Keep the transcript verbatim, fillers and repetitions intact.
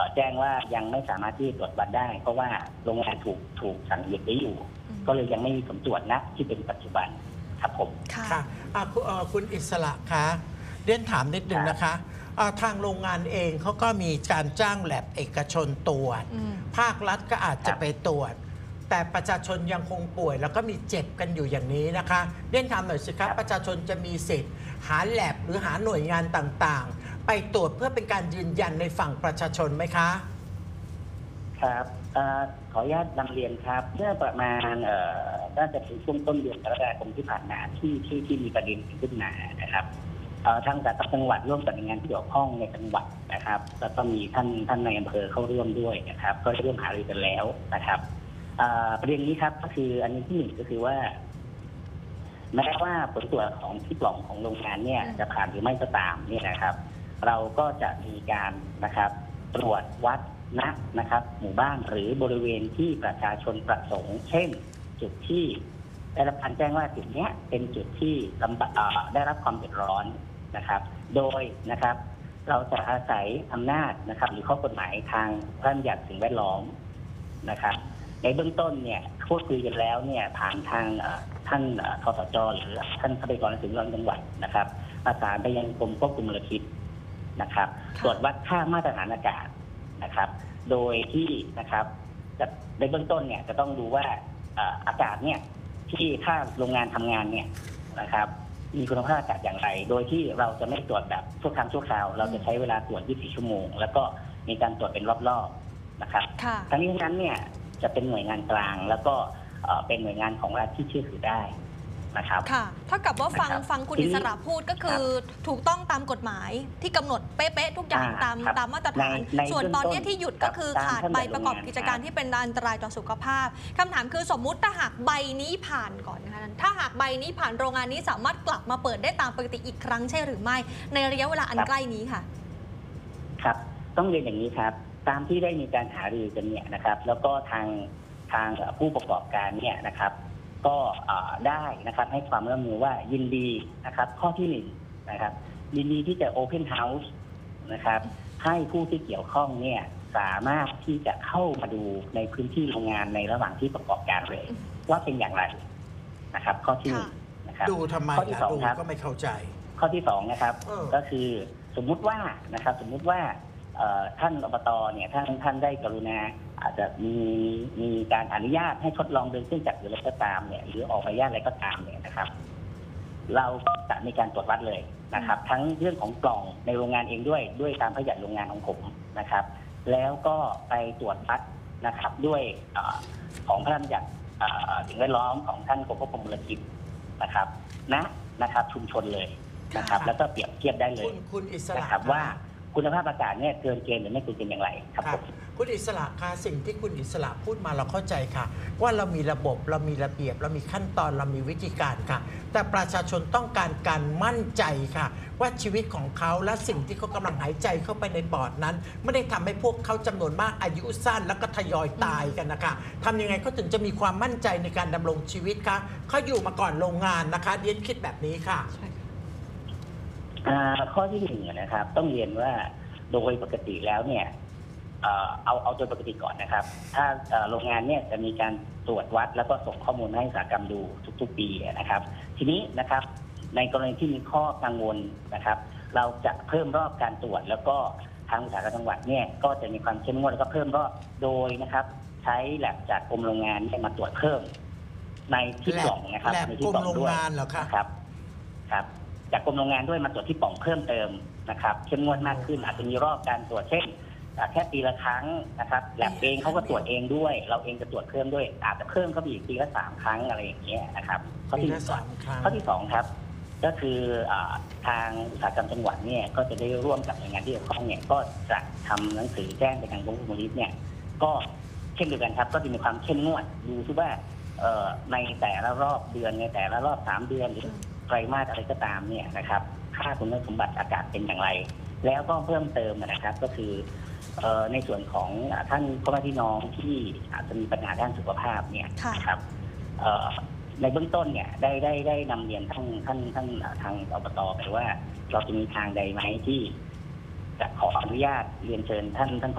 แจ้งว่ายังไม่สามารถที่ตรวจวัดได้เพราะว่าโรงงานถูกถูกสั่งหยุดไว้อยู่ก็เลยยังไม่มีผลตรวจนะที่เป็นปัจจุบันครับผมค่ะคุณอิสระคะเรียนถามนิดนึงนะคะทางโรงงานเองเขาก็มีการจ้างแลบเอกชนตรวจภาครัฐก็อาจจะไปตรวจแต่ประชาชนยังคงป่วยแล้วก็มีเจ็บกันอยู่อย่างนี้นะคะเรียนถามหน่อยสิครับประชาชนจะมีสิทธิ์หาแลบหรือหาหน่วยงานต่างๆไปตรวจเพื่อเป็นการยืนยันในฝั่งประชาชนไหมคะครับขออนุญาตนำเรียนครับเมื่อประมาณน่าจะถึงช่วงต้นเดือนกรกฎาคมที่ผ่านมาที่ที่ที่มีประเด็นขึ้นมานะครับทางจากจังหวัดร่วมกับหน่วยงานที่เกี่ยวข้องในจังหวัดนะครับแล้วก็มีท่านท่านในอำเภอเข้าร่วมด้วยนะครับก็ได้ร่วมหารือกันแล้วนะครับประเด็นนี้ครับก็คืออันนี้ที่หนึ่งก็คือว่าแม้ว่าผลตรวจของที่กล่องของโรงงานเนี่ยจะผ่านหรือไม่ก็ตามเนี่ยนะครับเราก็จะมีการนะครับตรวจวัดณนะครับหมู่บ้านหรือบริเวณที่ประชาชนประสงค์เช่นจุดที่ได้รับการแจ้งว่าจุดนี้เป็นจุดที่ได้รับความเดือดร้อนนะครับโดยนะครับเราจะอาศัยอำนาจนะครับหรือข้อกฎหมายทางพระราชบัญญัติสิ่งแวดล้อมนะครับในเบื้องต้นเนี่ยพูดคุยกันแล้วเนี่ยผ่านทางท่านทสจหรือท่านทรัพยากรสิ่งแวดล้อมจังหวัดนะครับประสานไปยังกรมควบคุมมลพิษนะครับตรวจวัดค่ามาตรฐานอากาศนะครับโดยที่นะครับในเบื้องต้นเนี่ยจะต้องดูว่าอากาศเนี่ยที่ถ้าโรงงานทำงานเนี่ยนะครับมีคุณภาพอากาศอย่างไรโดยที่เราจะไม่ตรวจแบบชั่วครั้งชั่วคราวเราจะใช้เวลาตรวจยี่สิบสี่ชั่วโมงแล้วก็มีการตรวจเป็นรอบๆนะครับทั้งนี้ทั้งนั้นเนี่ยจะเป็นหน่วยงานกลางแล้วก็เป็นหน่วยงานของรัฐที่เชื่อถือได้นะครับค่ะเท่ากับว่าฟังฟังคุณอิสระพูดก็คือถูกต้องตามกฎหมายที่กำหนดเป๊ะๆทุกอย่างตามตามมาตรฐานส่วนตอนนี้ที่หยุดก็คือขาดใบประกอบกิจการที่เป็นอันตรายต่อสุขภาพคำถามคือสมมุติถ้าหากใบนี้ผ่านก่อนนะคะถ้าหากใบนี้ผ่านโรงงานนี้สามารถกลับมาเปิดได้ตามปกติอีกครั้งใช่หรือไม่ในระยะเวลาอันใกล้นี้ค่ะครับต้องเรียนอย่างนี้ครับตามที่ได้มีการหารือกันเนี่ยนะครับแล้วก็ทางทางผู้ประกอบการเนี่ยนะครับก็ได้นะครับให้ความร่วมมือว่ายินดีนะครับข้อที่หนึ่งนะครับยินดีที่จะ Open House นะครับให้ผู้ที่เกี่ยวข้องเนี่ยสามารถที่จะเข้ามาดูในพื้นที่โรงงานในระหว่างที่ประกอบการเลยว่าเป็นอย่างไรนะครับข้อที่หนึ่งนะครับดูทำไมข้อที่สองครับก็ไม่เข้าใจข้อที่สองนะครับก็คือสมมุติว่านะครับสมมุติว่าท่านอบตเนี่ยท่านท่านได้กรุณาอาจจะมีมีการอนุญาตให้ทดลองเดินเครื่องจักรหรืออะไรก็ตามเนี่ยหรือออกใบอนุญาตอะไรก็ตามเนี่ยนะครับเราจะมีการตรวจวัดเลยนะครับทั้งเรื่องของกล่องในโรงงานเองด้วยด้วยตามพระราชบัญญัติโรงงานของผมนะครับแล้วก็ไปตรวจวัดนะครับด้วยของพระราชบัญญัติสิ่งแวดล้อมของท่านกรมควบคุมมลพิษนะครับนะนะครับชุมชนเลยนะครับแล้วก็เปรียบเทียบได้เลยนะครับว่าคุณภาพอากาศเนี่ยเกินเกณฑ์หรือไม่เกินเกณฑ์อย่างไรครับคุณอิสระคะสิ่งที่คุณอิสระพูดมาเราเข้าใจค่ะว่าเรามีระบบเรามีระเบียบเรามีขั้นตอนเรามีวิธีการค่ะแต่ประชาชนต้องการการมั่นใจค่ะว่าชีวิตของเขาและสิ่งที่เขากำลังหายใจเข้าไปในปอดนั้นไม่ได้ทำให้พวกเขาจำนวนมากอายุสั้นแล้วก็ทยอยตายกันนะคะทำยังไงเขาถึงจะมีความมั่นใจในการดำรงชีวิตคะเขาอยู่มาก่อนโรงงานนะคะเรียนคิดแบบนี้ค่ะข้อที่หนึ่งนะครับต้องเรียนว่าโดยปกติแล้วเนี่ยเอาเอาโดยปกติก่อนนะครับถ้าโรงงานเนี่ยจะมีการตรวจวัดแล้วก็ส่งข้อมูลให้อุตสาหกรรมดูทุกๆปีนะครับทีนี้นะครับในกรณีที่มีข้อกังวลนะครับเราจะเพิ่มรอบการตรวจแล้วก็ทางอุตสาหกรรมจังหวัดเนี่ยก็จะมีความเข้มงวดแล้วก็เพิ่มรอบโดยนะครับใช้แลบจากกรมโรงงานมาตรวจเพิ่มในที่กล่องนะครับในที่กล่องด้วยครับครับจากกรมโรงงานด้วยมาตรวจที่ปล่องเพิ่มเติมนะครับเข้มงวดมากขึ้นอาจจะมีรอบการตรวจเช่นแค่ปีละครั้งนะครับแลบเองเขาก็ตรวจเองด้วยเราเองจะตรวจเพิ่มด้วยอาจจะเพิ่มเข้าไปอีกปีละสามครั้งอะไรอย่างเงี้ยนะครับข้อที่สองข้อที่สองครับก็คือทางอุตสาหกรรมจังหวัดเนี่ยก็จะได้ร่วมกับหน่วยงานที่เกี่ยวข้องเนี่ยก็จะทำหนังสือแจ้งไปทางกรมควบคุมมลพิษเนี่ยก็เช่นเดียวกันครับก็จะมีความเข้มงวดดูซิว่าในแต่ละรอบเดือนในแต่ละรอบสามเดือนหรือไตรมาสอะไรก็ตามเนี่ยนะครับค่าคุณสมบัติอากาศเป็นอย่างไรแล้วก็เพิ่มเติมนะครับก็คือในส่วนของท่านพ่อแม่พี่น้องที่อาจจะมีปัญหาด้านสุขภาพเนี่ยนะครับในเบื้องต้นเนี่ยได้ได้ได้นำเรียนท่านท่านท่านทางอบตไปว่าเราจะมีทางใดไหมที่จะขออนุญาตเรียนเชิญท่านท่าน